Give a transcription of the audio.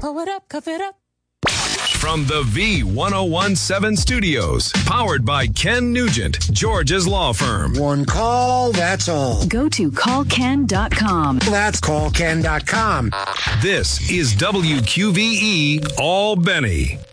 Pull it up, cuff it up. From the V1017 studios, powered by Ken Nugent, George's law firm. One call, that's all. Go to callken.com. That's callken.com. This is WQVE Albany.